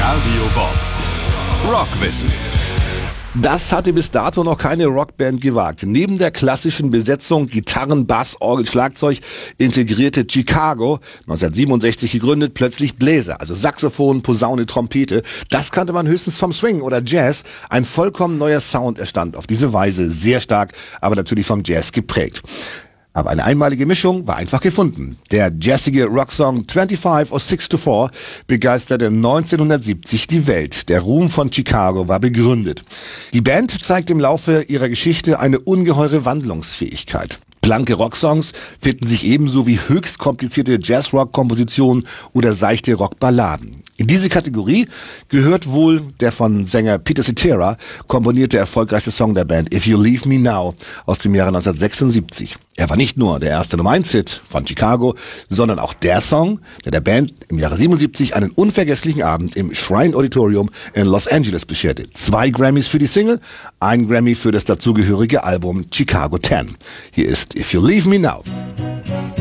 Radio Bob Rockwissen. Das hatte bis dato noch keine Rockband gewagt. Neben der klassischen Besetzung Gitarren, Bass, Orgel, Schlagzeug integrierte Chicago, 1967 gegründet, plötzlich Bläser, also Saxophon, Posaune, Trompete. Das kannte man höchstens vom Swing oder Jazz. Ein vollkommen neuer Sound entstand auf diese Weise, sehr stark, aber natürlich vom Jazz geprägt. Aber eine einmalige Mischung war einfach gefunden. Der jazzige Rocksong 25 or 6 to 4 begeisterte 1970 die Welt. Der Ruhm von Chicago war begründet. Die Band zeigt im Laufe ihrer Geschichte eine ungeheure Wandlungsfähigkeit. Blanke Rocksongs finden sich ebenso wie höchst komplizierte Jazz-Rock-Kompositionen oder seichte Rockballaden. In diese Kategorie gehört wohl der von Sänger Peter Cetera komponierte erfolgreichste Song der Band If You Leave Me Now aus dem Jahre 1976. Er war nicht nur der erste Nummer-1-Hit von Chicago, sondern auch der Song, der Band im Jahre 77 einen unvergesslichen Abend im Shrine Auditorium in Los Angeles bescherte. 2 Grammys für die Single, 1 Grammy für das dazugehörige Album Chicago 10. Hier ist If You Leave Me Now.